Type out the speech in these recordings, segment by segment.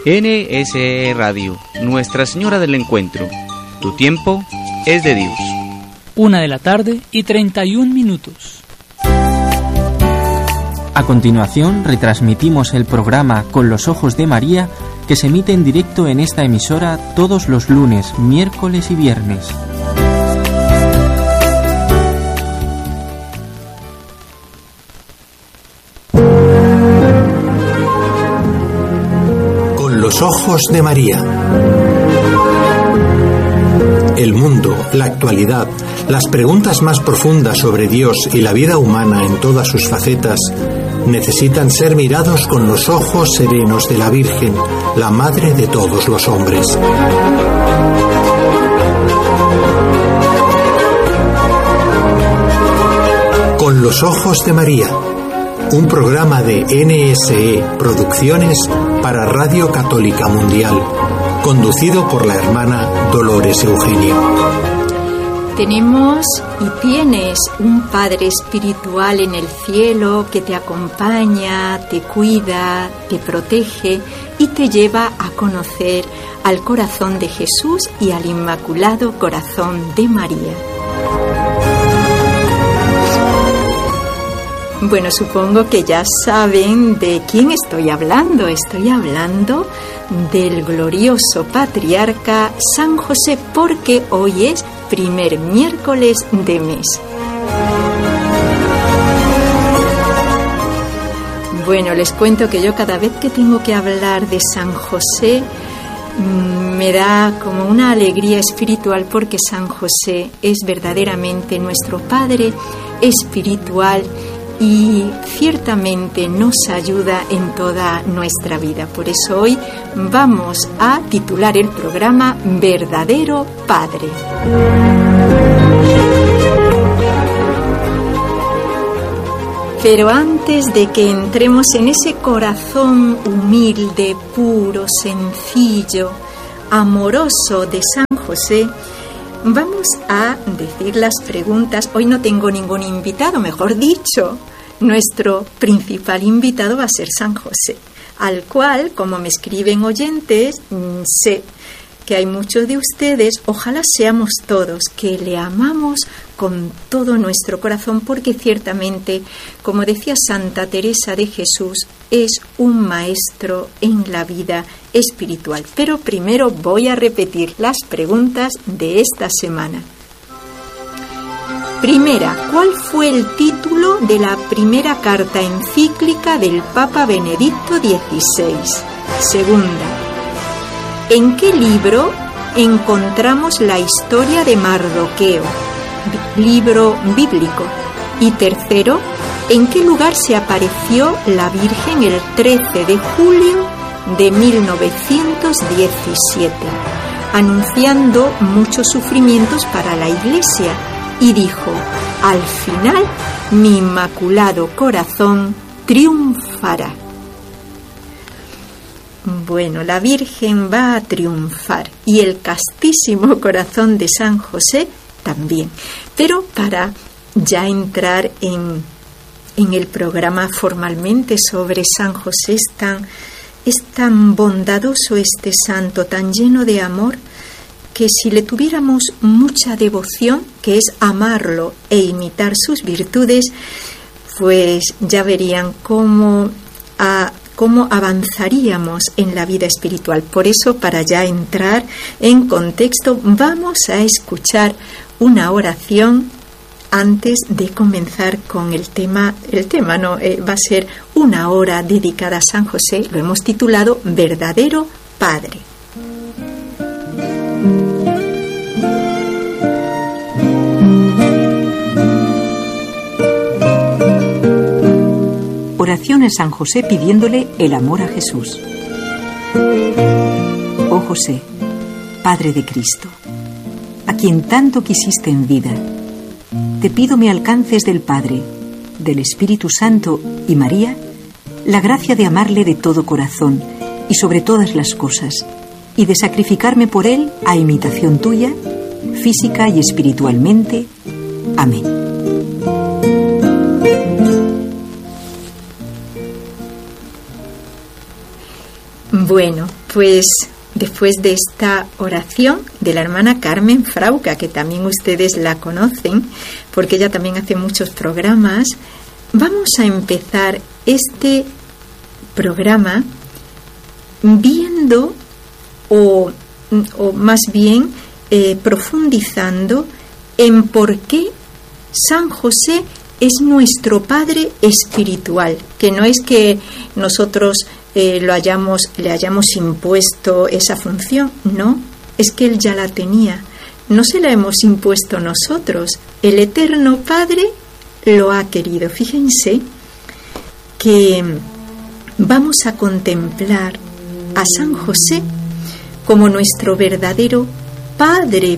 NSE Radio, Nuestra Señora del Encuentro. Tu tiempo es de Dios. 1:31 A continuación retransmitimos el programa Con los Ojos de María, que se emite en directo en esta emisora todos los lunes, miércoles y viernes. Con los Ojos de María. El mundo, la actualidad, las preguntas más profundas sobre Dios y la vida humana en todas sus facetas necesitan ser mirados con los ojos serenos de la Virgen, la Madre de todos los hombres. Con los Ojos de María, un programa de NSE Producciones para Radio Católica Mundial, conducido por la hermana Dolores Eugenio. Tenemos y tienes un Padre espiritual en el cielo que te acompaña, te cuida, te protege y te lleva a conocer al corazón de Jesús y al Inmaculado Corazón de María. Bueno, supongo que ya saben de quién estoy hablando. Estoy hablando del glorioso patriarca San José, porque hoy es primer miércoles de mes. Bueno, les cuento que yo cada vez que tengo que hablar de San José me da como una alegría espiritual, porque San José es verdaderamente nuestro Padre espiritual y ciertamente nos ayuda en toda nuestra vida. Por eso hoy vamos a titular el programa Verdadero Padre. Pero antes de que entremos en ese corazón humilde, puro, sencillo, amoroso de San José, vamos a decir las preguntas. Hoy no tengo ningún invitado, mejor dicho, nuestro principal invitado va a ser San José, al cual, como me escriben oyentes, sé que hay muchos de ustedes, ojalá seamos todos, que le amamos con todo nuestro corazón, porque ciertamente, como decía Santa Teresa de Jesús, es un maestro en la vida espiritual. Pero primero voy a repetir las preguntas de esta semana. Primera, ¿cuál fue el título de la primera carta encíclica del Papa Benedicto XVI? Segunda, ¿en qué libro encontramos la historia de Mardoqueo, libro bíblico? Y tercero, ¿en qué lugar se apareció la Virgen el 13 de julio de 1917, anunciando muchos sufrimientos para la Iglesia? Y dijo: al final mi Inmaculado Corazón triunfará. Bueno, la Virgen va a triunfar y el castísimo corazón de San José también. Pero para ya entrar en el programa formalmente sobre San José, es tan bondadoso este santo, tan lleno de amor, que si le tuviéramos mucha devoción, que es amarlo e imitar sus virtudes, pues ya verían cómo avanzaríamos en la vida espiritual. Por eso, para ya entrar en contexto, vamos a escuchar una oración antes de comenzar con el tema. Va a ser una hora dedicada a San José. Lo hemos titulado Verdadero Padre. Oración a San José pidiéndole el amor a Jesús. Oh José, Padre de Cristo, a quien tanto quisiste en vida, te pido me alcances del Padre, del Espíritu Santo y María, la gracia de amarle de todo corazón y sobre todas las cosas, y de sacrificarme por él a imitación tuya, física y espiritualmente. Amén. Bueno, pues después de esta oración de la hermana Carmen Frauca, que también ustedes la conocen, porque ella también hace muchos programas, vamos a empezar este programa viendo o más bien profundizando en por qué San José es nuestro Padre espiritual, que no es que nosotros le hayamos impuesto esa función, no, es que Él ya la tenía, no se la hemos impuesto nosotros, el Eterno Padre lo ha querido. Fíjense que vamos a contemplar a San José como nuestro verdadero Padre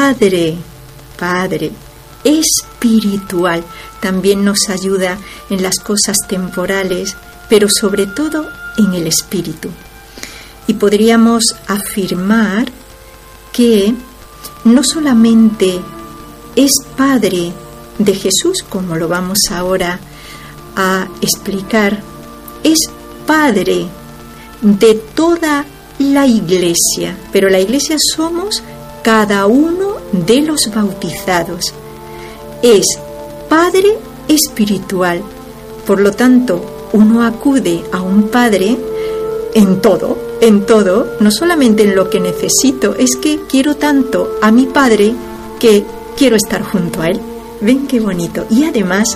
espiritual. También nos ayuda en las cosas temporales, pero sobre todo en el espíritu. Y podríamos afirmar que no solamente es Padre de Jesús, como lo vamos ahora a explicar, es Padre de toda la Iglesia, pero la Iglesia somos cada uno de los bautizados. Es Padre espiritual, por lo tanto, uno acude a un Padre en todo, no solamente en lo que necesito, es que quiero tanto a mi Padre que quiero estar junto a Él. ¿Ven qué bonito? Y además,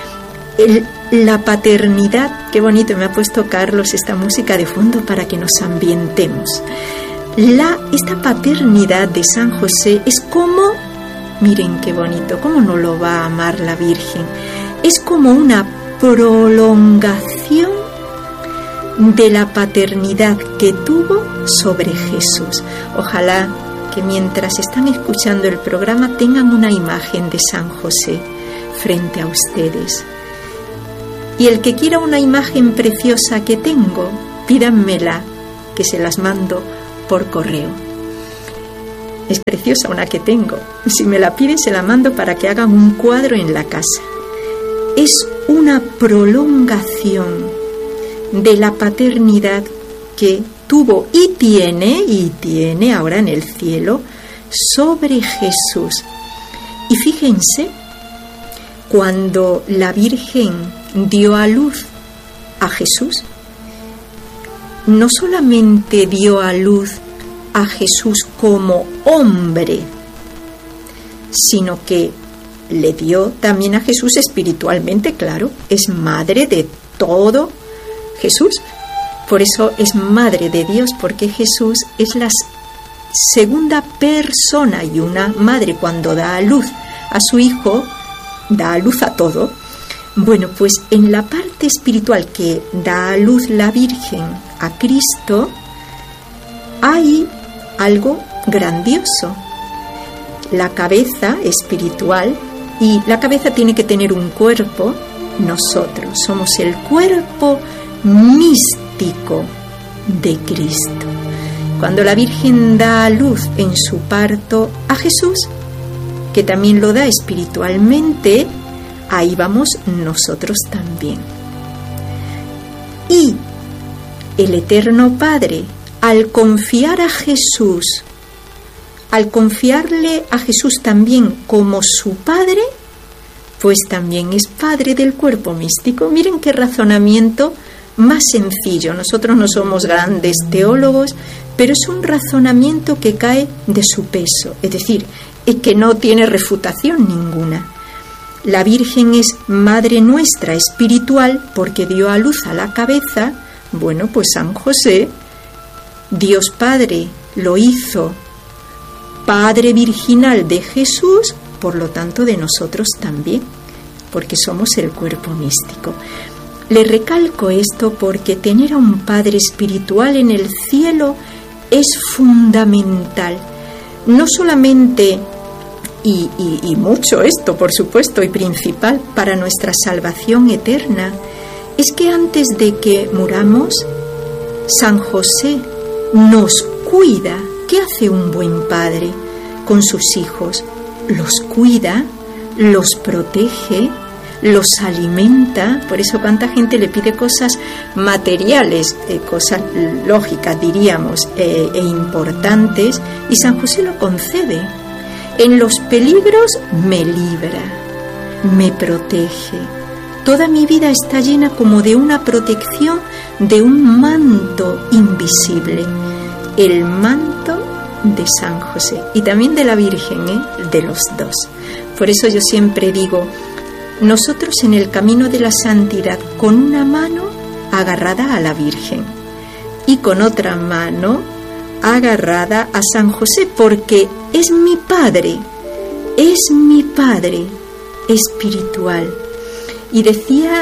la paternidad, qué bonito, me ha puesto Carlos esta música de fondo para que nos ambientemos. Esta paternidad de San José es como, miren qué bonito, cómo no lo va a amar la Virgen, es como una prolongación de la paternidad que tuvo sobre Jesús. Ojalá que mientras están escuchando el programa tengan una imagen de San José frente a ustedes. Y el que quiera una imagen preciosa que tengo, pídanmela, que se las mando por correo. Es preciosa una que tengo. Si me la piden, se la mando para que hagan un cuadro en la casa. Es una prolongación de la paternidad que tuvo y tiene ahora en el cielo sobre Jesús. Y fíjense, cuando la Virgen dio a luz a Jesús, no solamente dio a luz a Jesús como hombre, sino que le dio también a Jesús espiritualmente, claro, es madre de todo Jesús. Por eso es madre de Dios, porque Jesús es la segunda persona, y una madre cuando da a luz a su hijo, da a luz a todo. Bueno, pues en la parte espiritual que da a luz la Virgen a Cristo, hay algo grandioso. La cabeza espiritual, y la cabeza tiene que tener un cuerpo. Nosotros somos el cuerpo místico de Cristo. Cuando la Virgen da a luz en su parto a Jesús, que también lo da espiritualmente, ahí vamos nosotros también. Y el Eterno Padre, al confiar a Jesús, al confiarle a Jesús también como su Padre, pues también es Padre del cuerpo místico. Miren qué razonamiento más sencillo. Nosotros no somos grandes teólogos, pero es un razonamiento que cae de su peso, es decir, es que no tiene refutación ninguna. La Virgen es Madre nuestra espiritual porque dio a luz a la cabeza. Bueno, pues San José, Dios Padre, lo hizo Padre virginal de Jesús, por lo tanto de nosotros también, porque somos el cuerpo místico. Le recalco esto porque tener a un Padre espiritual en el cielo es fundamental. No solamente, y mucho esto, por supuesto, y principal para nuestra salvación eterna, es que antes de que muramos, San José nos cuida. ¿Qué hace un buen padre con sus hijos? Los cuida, los protege, los alimenta. Por eso cuánta gente le pide cosas materiales, cosas lógicas diríamos, e importantes, y San José lo concede. En los peligros me libra, me protege. Toda mi vida está llena como de una protección, de un manto invisible, el manto de San José y también de la Virgen, de los dos. Por eso yo siempre digo, nosotros en el camino de la santidad, con una mano agarrada a la Virgen y con otra mano agarrada a San José, porque es mi Padre espiritual. Y decía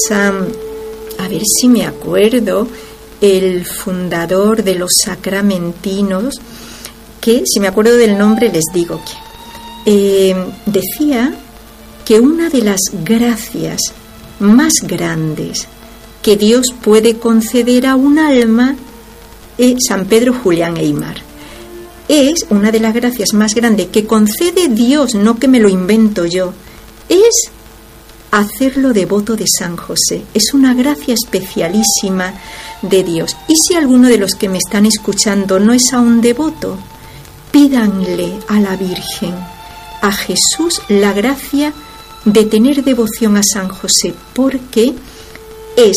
a ver si me acuerdo, el fundador de los sacramentinos, que si me acuerdo del nombre les digo que decía que una de las gracias más grandes que Dios puede conceder a un alma, San Pedro Julián Aymar, es una de las gracias más grandes que concede Dios, no que me lo invento yo, es hacerlo devoto de San José. Es una gracia especialísima de Dios. Y si alguno de los que me están escuchando no es aún devoto, pídanle a la Virgen, a Jesús, la gracia de tener devoción a San José, porque es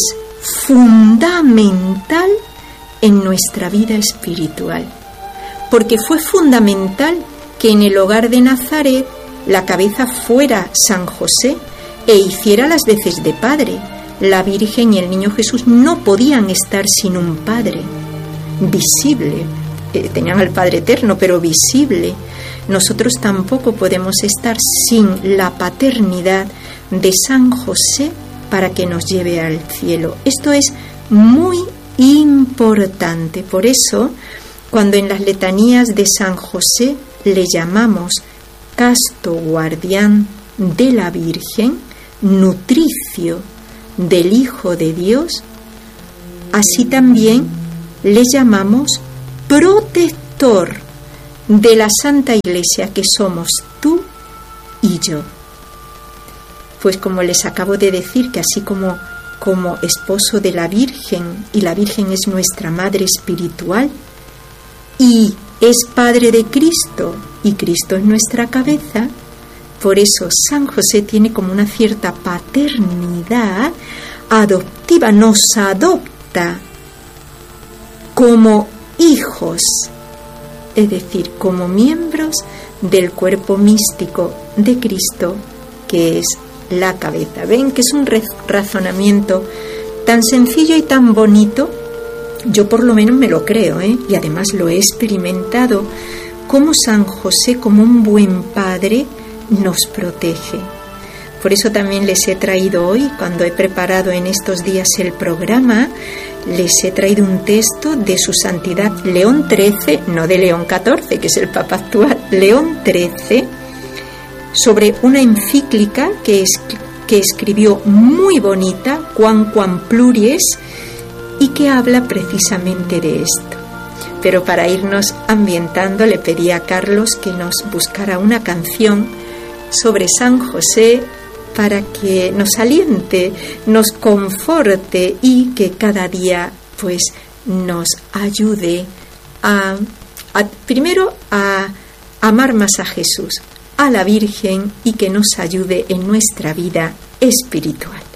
fundamental en nuestra vida espiritual. Porque fue fundamental que en el hogar de Nazaret la cabeza fuera San José e hiciera las veces de padre. La Virgen y el niño Jesús no podían estar sin un padre visible. Tenían al Padre Eterno, pero visible. Nosotros tampoco podemos estar sin la paternidad de San José para que nos lleve al cielo. Esto es muy importante. Por eso, cuando en las letanías de San José le llamamos casto guardián de la Virgen, nutricio del Hijo de Dios, así también le llamamos protector de la Santa Iglesia, que somos tú y yo. Pues como les acabo de decir, que así como esposo de la Virgen, y la Virgen es nuestra madre espiritual, y es padre de Cristo, y Cristo es nuestra cabeza, por eso San José tiene como una cierta paternidad adoptiva, nos adopta como hijos, es decir, como miembros del cuerpo místico de Cristo, que es la cabeza. Ven que es un razonamiento tan sencillo y tan bonito. Yo por lo menos me lo creo, y además lo he experimentado, como San José, como un buen padre, nos protege. Por eso también les he traído hoy, cuando he preparado en estos días el programa, les he traído un texto de su santidad León XIII, no de León XIV, que es el Papa actual, León XIII, sobre una encíclica que escribió muy bonita, Quam Pluries, y que habla precisamente de esto. Pero para irnos ambientando, le pedí a Carlos que nos buscara una canción sobre San José para que nos aliente, nos conforte y que cada día pues nos ayude primero a amar más a Jesús, a la Virgen, y que nos ayude en nuestra vida espiritual.